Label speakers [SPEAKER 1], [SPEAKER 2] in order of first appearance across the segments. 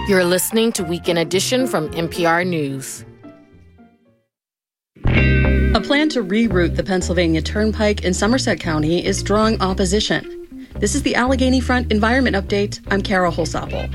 [SPEAKER 1] You're listening to Weekend Edition from NPR News.
[SPEAKER 2] A plan to reroute the Pennsylvania Turnpike in Somerset County is drawing opposition. This is the Allegheny Front Environment Update. I'm Kara Holsapple.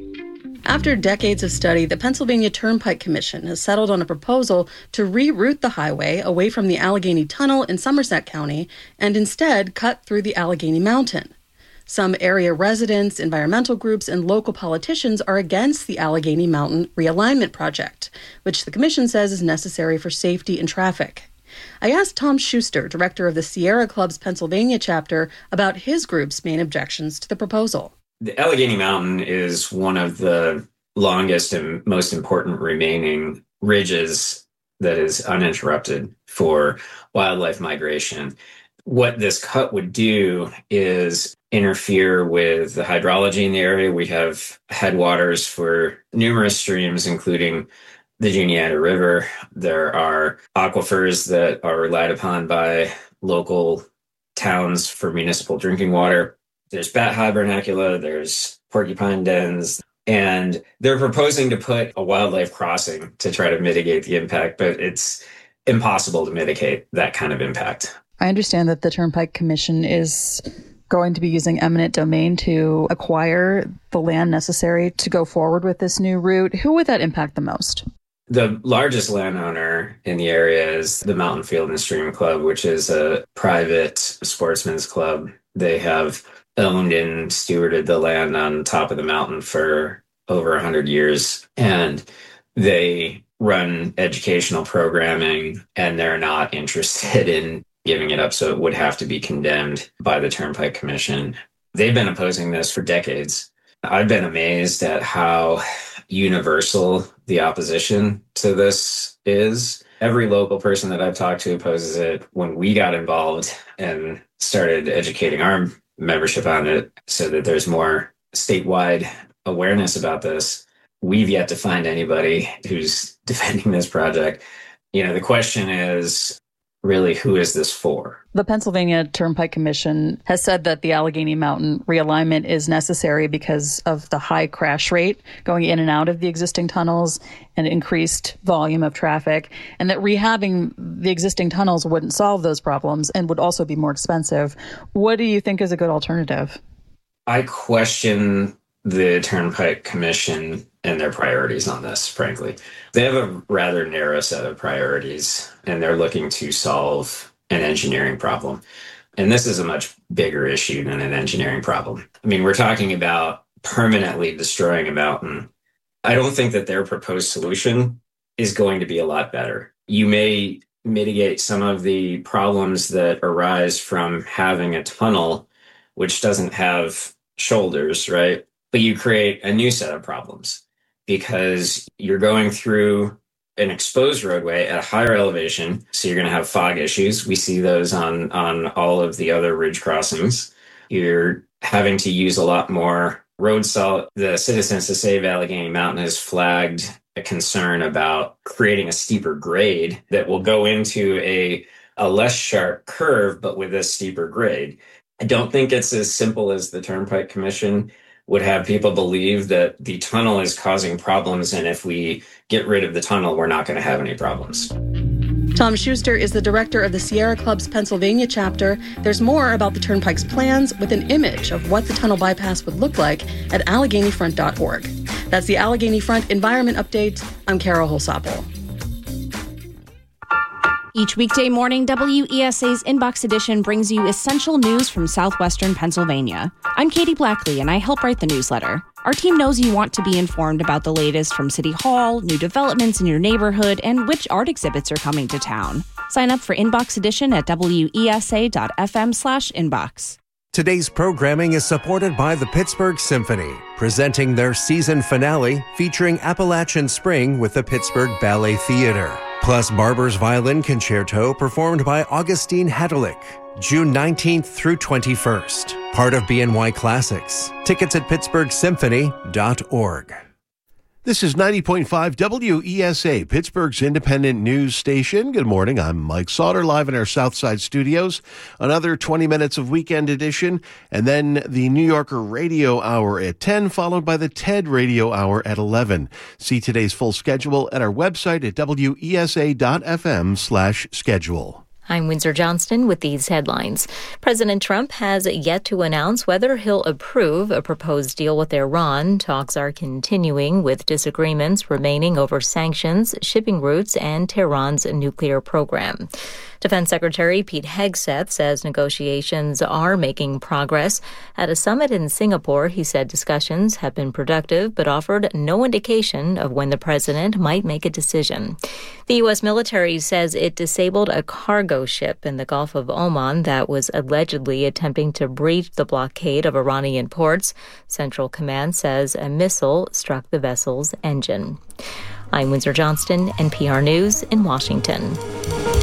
[SPEAKER 2] After decades of study, the Pennsylvania Turnpike Commission has settled on a proposal to reroute the highway away from the Allegheny Tunnel in Somerset County and instead cut through the Allegheny Mountain. Some area residents, environmental groups, and local politicians are against the Allegheny Mountain Realignment Project, which the commission says is necessary for safety and traffic. I asked Tom Schuster, director of the Sierra Club's Pennsylvania chapter, about his group's main objections to the proposal.
[SPEAKER 3] The Allegheny Mountain is one of the longest and most important remaining ridges that is uninterrupted for wildlife migration. What this cut would do is interfere with the hydrology in the area. We have headwaters for numerous streams, including the Juniata River. There are aquifers that are relied upon by local towns for municipal drinking water. There's bat hibernacula, there's porcupine dens, and they're proposing to put a wildlife crossing to try to mitigate the impact, but it's impossible to mitigate that kind of impact.
[SPEAKER 2] I understand that the Turnpike Commission is going to be using eminent domain to acquire the land necessary to go forward with this new route. Who would that impact the most?
[SPEAKER 3] The largest landowner in the area is the Mountain Field and Stream Club, which is a private sportsman's club. They have owned and stewarded the land on top of the mountain for over 100 years. And they run educational programming, and they're not interested in giving it up, so it would have to be condemned by the Turnpike Commission. They've been opposing this for decades. I've been amazed at how universal the opposition to this is. Every local person that I've talked to opposes it. When we got involved and started educating our membership on it so that there's more statewide awareness about this, we've yet to find anybody who's defending this project. The question is, really, who is this for?
[SPEAKER 2] The Pennsylvania Turnpike Commission has said that the Allegheny Mountain realignment is necessary because of the high crash rate going in and out of the existing tunnels and increased volume of traffic, and that rehabbing the existing tunnels wouldn't solve those problems and would also be more expensive. What do you think is a good alternative?
[SPEAKER 3] I question the Turnpike Commission and their priorities on this, frankly. They have a rather narrow set of priorities, and they're looking to solve an engineering problem. And this is a much bigger issue than an engineering problem. I mean, we're talking about permanently destroying a mountain. I don't think that their proposed solution is going to be a lot better. You may mitigate some of the problems that arise from having a tunnel which doesn't have shoulders, right? But you create a new set of problems because you're going through an exposed roadway at a higher elevation. So you're going to have fog issues. We see those on all of the other ridge crossings. You're having to use a lot more road salt. The Citizens to Save Allegheny Mountain has flagged a concern about creating a steeper grade that will go into a less sharp curve, but with a steeper grade. I don't think it's as simple as the Turnpike Commission would have people believe that the tunnel is causing problems, and if we get rid of the tunnel, we're not going to have any problems.
[SPEAKER 2] Tom Schuster is the director of the Sierra Club's Pennsylvania chapter. There's more about the Turnpike's plans with an image of what the tunnel bypass would look like at AlleghenyFront.org. That's the Allegheny Front Environment Update. I'm Kara Holsapple.
[SPEAKER 4] Each weekday morning, WESA's Inbox Edition brings you essential news from southwestern Pennsylvania. I'm Katie Blackley, and I help write the newsletter. Our team knows you want to be informed about the latest from City Hall, new developments in your neighborhood, and which art exhibits are coming to town. Sign up for Inbox Edition at wesa.fm/inbox.
[SPEAKER 5] Today's programming is supported by the Pittsburgh Symphony, presenting their season finale featuring Appalachian Spring with the Pittsburgh Ballet Theater. Plus Barber's Violin Concerto performed by Augustine Hadelich, June 19th through 21st. Part of BNY Classics. Tickets at pittsburghsymphony.org.
[SPEAKER 6] This is 90.5 WESA, Pittsburgh's independent news station. Good morning. I'm Mike Sauter, live in our Southside studios. Another 20 minutes of Weekend Edition, and then the New Yorker Radio Hour at 10, followed by the TED Radio Hour at 11. See today's full schedule at our website at wesa.fm/schedule.
[SPEAKER 7] I'm Windsor Johnston with these headlines. President Trump has yet to announce whether he'll approve a proposed deal with Iran. Talks are continuing with disagreements remaining over sanctions, shipping routes, and Tehran's nuclear program. Defense Secretary Pete Hegseth says negotiations are making progress. At a summit in Singapore, he said discussions have been productive, but offered no indication of when the president might make a decision. The U.S. military says it disabled a cargo ship in the Gulf of Oman that was allegedly attempting to breach the blockade of Iranian ports. Central Command says a missile struck the vessel's engine. I'm Windsor Johnston, NPR News in Washington.